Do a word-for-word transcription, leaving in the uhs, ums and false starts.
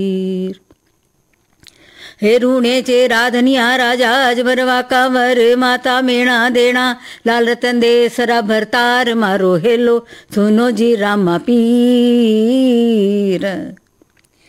हे ऋणेचे राधनिया राजा अजबर वाकावर माता मेणा देणा लाल रतन दे सरा भरतार मारो हेलो सुनो जी रामा पीर.